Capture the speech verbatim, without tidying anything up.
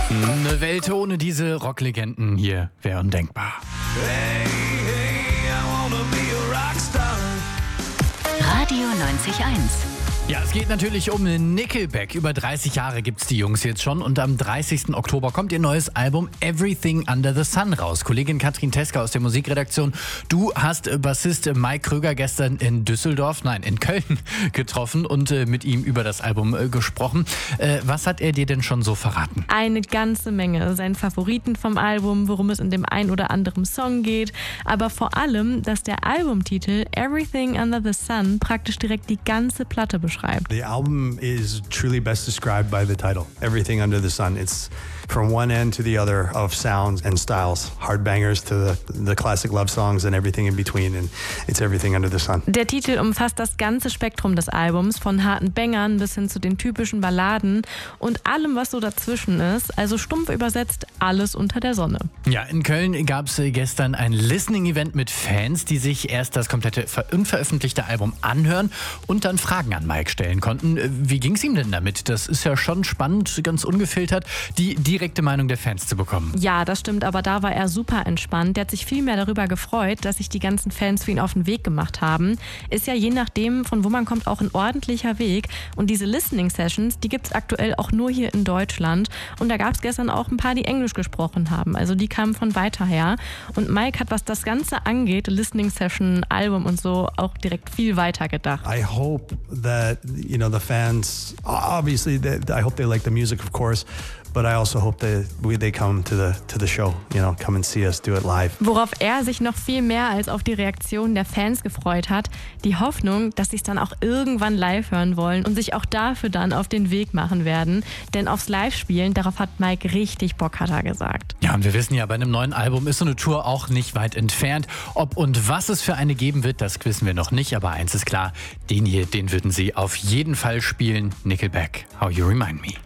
Eine Welt ohne diese Rocklegenden hier wäre undenkbar. Hey, hey, I wanna be a Rockstar. Radio neunzig Komma eins. Ja, es geht natürlich um Nickelback. Über dreißig Jahre gibt's die Jungs jetzt schon und am dreißigsten Oktober kommt ihr neues Album Everything Under the Sun raus. Kollegin Katrin Teska aus der Musikredaktion, du hast Bassist Mike Kröger gestern in Düsseldorf, nein, in Köln getroffen und äh, mit ihm über das Album äh, gesprochen. Äh, was hat er dir denn schon so verraten? Eine ganze Menge. Seinen Favoriten vom Album, worum es in dem ein oder anderen Song geht, aber vor allem, dass der Albumtitel Everything Under the Sun praktisch direkt die ganze Platte beschreibt. The album is truly best described by the title, Everything Under the Sun. It's from one end to the other of sounds and styles, hard bangers to the, the classic love songs and everything in between, and it's Everything Under the Sun. Der Titel umfasst das ganze Spektrum des Albums, von harten Bangern bis hin zu den typischen Balladen und allem, was so dazwischen ist, also stumpf übersetzt, alles unter der Sonne. Ja, in Köln gab es gestern ein Listening-Event mit Fans, die sich erst das komplette ver- unveröffentlichte Album anhören und dann Fragen an Mike stellen konnten. Wie ging es ihm denn damit? Das ist ja schon spannend, ganz ungefiltert, die direkte Meinung der Fans zu bekommen. Ja, das stimmt, aber da war er super entspannt. Der hat sich viel mehr darüber gefreut, dass sich die ganzen Fans für ihn auf den Weg gemacht haben. Ist ja je nachdem, von wo man kommt, auch ein ordentlicher Weg. Und diese Listening-Sessions, die gibt es aktuell auch nur hier in Deutschland. Und da gab es gestern auch ein paar, die Englisch gesprochen haben. Also die kamen von weiter her. Und Mike hat, was das Ganze angeht, Listening-Session, Album und so, auch direkt viel weiter gedacht. I hope that, you know, the fans, obviously, they, I hope they like the music, of course, but I also hope that we, they come to the to the show, you know, come and see us do it live. Worauf er sich noch viel mehr als auf die Reaktion der Fans gefreut hat, die Hoffnung, dass sie es dann auch irgendwann live hören wollen und sich auch dafür dann auf den Weg machen werden. Denn aufs Live-Spielen, darauf hat Mike richtig Bock, hat er gesagt. Ja, und wir wissen ja, bei einem neuen Album ist so eine Tour auch nicht weit entfernt. Ob und was es für eine geben wird, das wissen wir noch nicht. Aber eins ist klar, den hier, den würden sie auf jeden Fall spielen. Nickelback, How You Remind Me.